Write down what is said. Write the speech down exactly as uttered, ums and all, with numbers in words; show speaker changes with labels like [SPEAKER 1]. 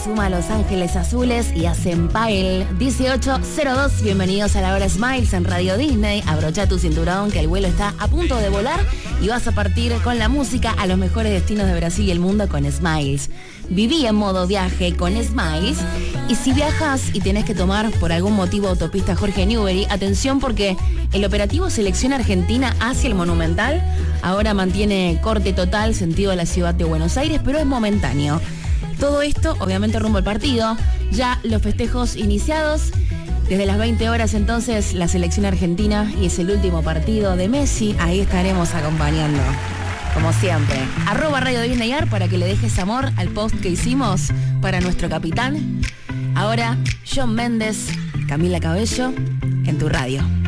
[SPEAKER 1] suma a Los Ángeles Azules y a Senpail. dieciocho cero dos, bienvenidos a la hora Smiles en Radio Disney. Abrocha tu cinturón que el vuelo está a punto de volar y vas a partir con la música a los mejores destinos de Brasil y el mundo con Smiles. Viví en modo viaje con Smiles. Y si viajas y tenés que tomar por algún motivo autopista Jorge Newbery, atención porque el operativo Selección Argentina hacia el Monumental ahora mantiene corte total sentido a la ciudad de Buenos Aires, pero es momentáneo. Todo esto, obviamente, rumbo al partido. Ya los festejos iniciados. Desde las veinte horas, entonces, la selección argentina y es el último partido de Messi. Ahí estaremos acompañando, como siempre. Arroba Radio Disney Ar para que le dejes amor al post que hicimos para nuestro capitán. Ahora, Shawn Mendes, Camila Cabello, en tu radio.